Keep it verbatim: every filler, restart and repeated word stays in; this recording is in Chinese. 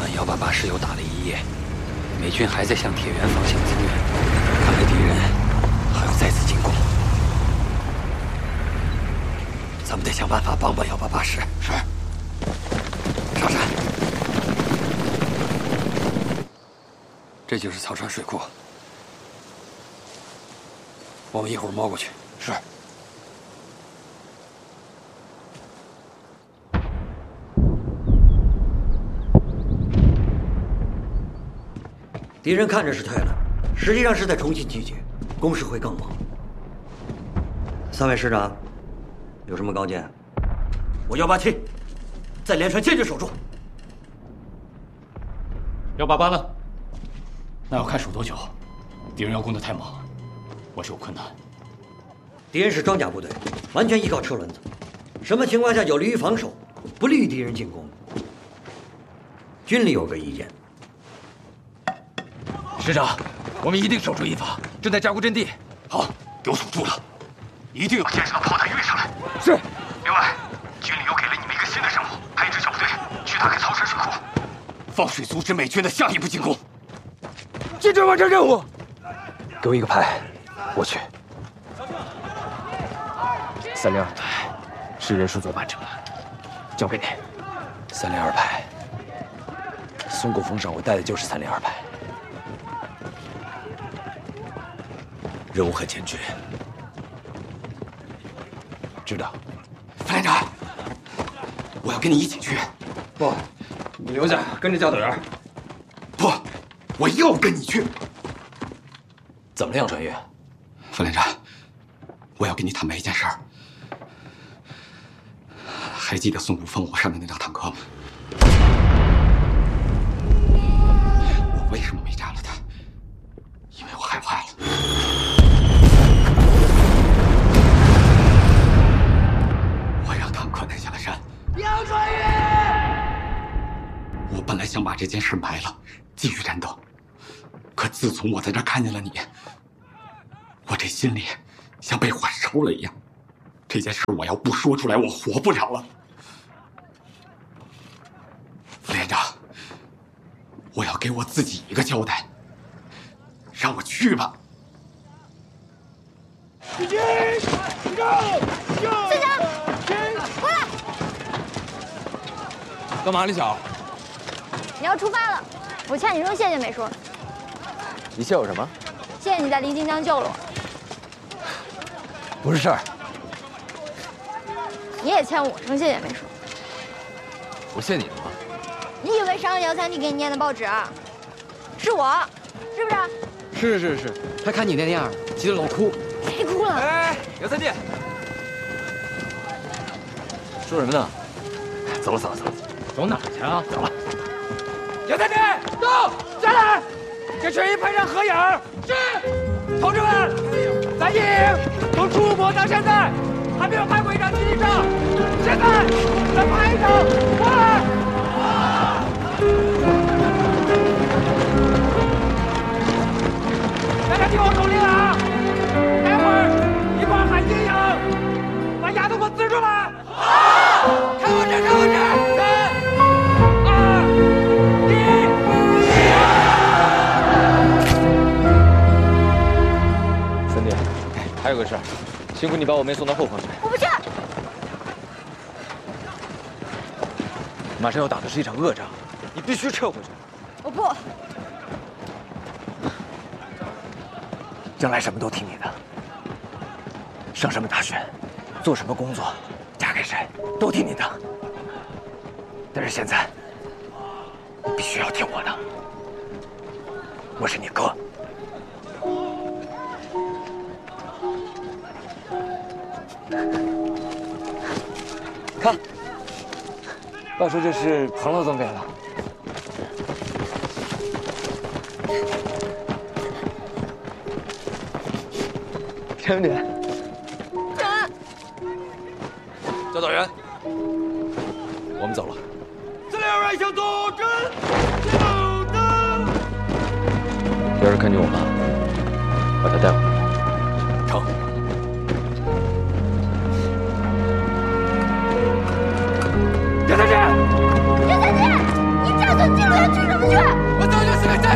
们幺八八师又打了一夜，美军还在向铁原方向增援，看来敌人还要再次进攻。咱们得想办法帮帮幺八八师。是。上山。这就是草川水库，我们一会儿摸过去。是。 敌人看着是退了，实际上是在重新集结，攻势会更猛。三位师长，有什么高见？ 我幺八七，在连川坚决守住。 幺八八呢？那要看守多久。敌人要攻得太猛，我是有困难。 敌人是装甲部队，完全依靠车轮子，什么情况下有利于防守，不利于敌人进攻？军里有个意见。 师长，我们一定守住一方，正在加固阵地。 好，给我守住了，一定要坚持到炮弹运上来。 是。 另外，军里又给了你们一个新的任务，派一支小部队去打开草川水库，放水阻止美军的下一步进攻。 坚决完成任务。给我一个排，我去。三零二排是人数做完成了，交给你。 三零二排，松谷峰上我带的就是三零二排。任务很艰巨，知道。 副连长，我要跟你一起去。 不，你留下跟着教导员。 不，我要跟你去。 怎么了，杨传玉？ 副连长，我要跟你坦白一件事儿。还记得松谷烽火上的那辆坦克吗？我为什么没炸了它？因为我害怕了。快下了山！杨传玉，我本来想把这件事埋了，继续战斗。可自从我在这看见了你，我这心里像被火烧了一样。这件事我要不说出来，我活不了了。副连长，我要给我自己一个交代，让我去吧。 进军，go go！ 队长，过来！ 干嘛，李晓？ 你要出发了，我欠你说谢谢没说。 你谢我什么？ 谢谢你在离津江救了我。 不是事儿。 你也欠我声谢谢没说。 我谢你了吗？ 你以为上个姚三弟给你念的报纸啊？是我，是不是？ 是是是，他看你那样，急得老哭。 谁哭了？ 哎，姚三弟，说什么呢？走了走了走了，走哪去啊？走了。姚三弟，到，下来，跟全营排上合影。是，同志们，咱营从出国到现在还没有拍过一场集体照，现在咱拍一场，过来。大家听我口令啊！待会儿一块喊阴影，把丫头给我呲出来！好，看我这，看我这！三、二、一，兄弟，还有个事儿，辛苦你把我妹送到后方去。 我不去。 马上要打的是一场恶仗，你必须撤回去。 我不。 将来什么都听你的，上什么大学，做什么工作，嫁给谁，都听你的。但是现在，你必须要听我的。我是你哥。看，爸说这是彭老总给的。前面点。教导员，我们走了。 资料让向左转，右灯。 要是看见我妈，把她带回来。成。 杨三姐，杨三姐，你家村进入了军去！